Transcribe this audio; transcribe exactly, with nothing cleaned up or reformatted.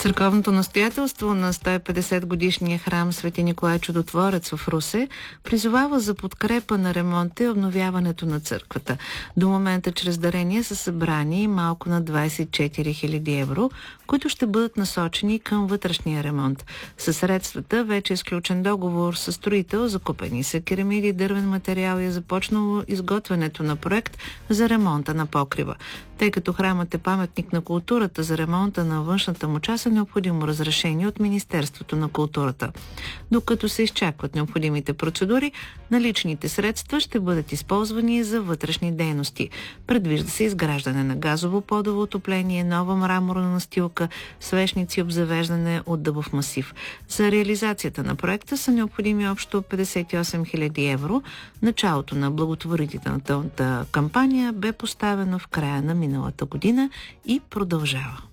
Църковното настоятелство на сто и петдесет годишния храм Свети Николай Чудотворец в Русе призовава за подкрепа на ремонта и обновяването на църквата. До момента чрез дарения са събрани малко на двадесет и четири хиляди евро, които ще бъдат насочени към вътрешния ремонт. Със средствата вече е сключен договор с строител, закупени са керамиди и дървен материал и е започнало изготвянето на проект за ремонта на покрива. Тъй като храмът е паметник на културата, за ремонта на външната му част е необходимо разрешение от Министерството на културата. Докато се изчакват необходимите процедури, наличните средства ще бъдат използвани за вътрешни дейности. Предвижда се изграждане на газово подово отопление, нова мраморна настилка, свещници и обзавеждане от дъбов масив. За реализацията на проекта са необходими общо петдесет и осем хиляди евро. Началото на благотворителната кампания бе поставено в края на миналата година и продължава.